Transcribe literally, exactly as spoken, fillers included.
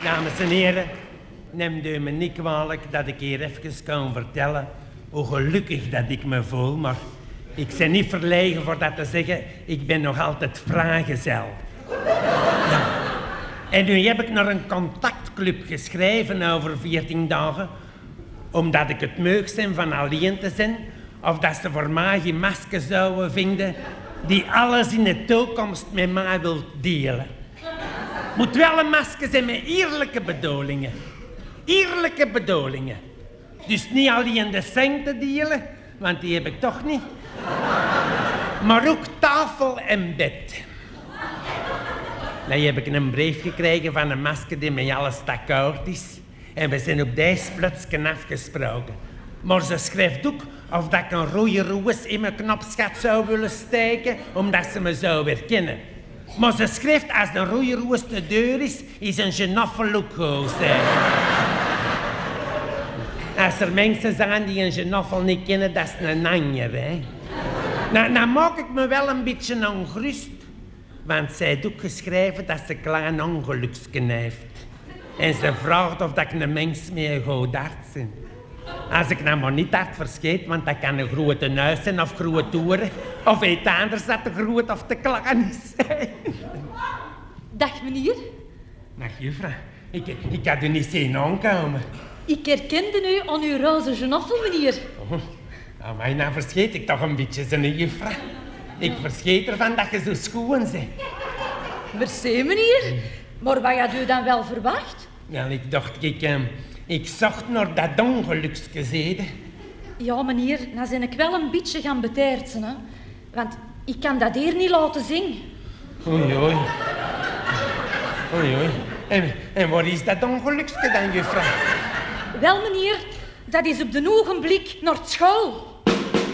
Dames en heren, neem u me niet kwalijk dat ik hier even kan vertellen hoe gelukkig dat ik me voel, maar ik ben niet verlegen voor dat te zeggen, ik ben nog altijd vrijgezel. Ja. En nu heb ik naar een contactclub geschreven over veertien dagen, omdat ik het meug ben van alleen te zijn, of dat ze voor mij geen masker zouden vinden die alles in de toekomst met mij wil delen. Moet wel een masker zijn met eerlijke bedoelingen. Eerlijke bedoelingen. Dus niet alleen de centen delen, want die heb ik toch niet. Maar ook tafel en bed. Dan heb ik een brief gekregen van een masker die met alles akkoord is. En we zijn op deze plotsken afgesproken. Maar ze schrijft ook of dat ik een rode roes in mijn knopschat zou willen steken, omdat ze me zou herkennen. Maar ze schrijft als een rode roes de deur is, is een genoffeloeko, zei. Als er mensen zijn die een genoffel niet kennen, dat is een anjer, hè. Nou, nou maak ik me wel een beetje ongerust. Want zij heeft ook geschreven dat ze een klein ongeluksken heeft. En ze vraagt of dat ik een mens met een goed hart ben. Als ik nou maar niet hard verscheet, want dat kan een grote neus zijn of grote toeren. Of iets anders dat te groot of te klein is. Dag meneer. Dag juffrouw. Ik, ik had u niet zien aankomen. Ik herkende u aan uw roze genoffel, meneer. Oh, nou, maar nou verscheet ik toch een beetje zijn juffrouw. Ik verscheet ervan dat je zo schoon bent. Merci, meneer. Maar wat had u dan wel verwacht? Ja, ik dacht, ik, eh, ik zocht naar dat ongelukskezeden. Ja, meneer, dan ben ik wel een beetje gaan beteertsen, hè. Want ik kan dat hier niet laten zien. Oei, oei. Oei, oei. En, en waar is dat ongelukske dan, juffrouw? Wel, meneer, dat is op de ogenblik naar school.